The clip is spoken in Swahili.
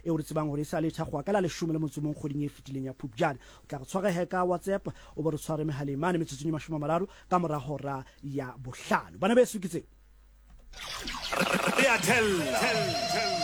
e o re tsebang hore sa le thagwa ka la 10 le motsomong kgoding e fetileng ya Phupjane o tla re tshware ka WhatsApp o bo re tshware mehaleng mane metsotsong 30 ka mora hora ya bohlano bana be sukitseng Re a tell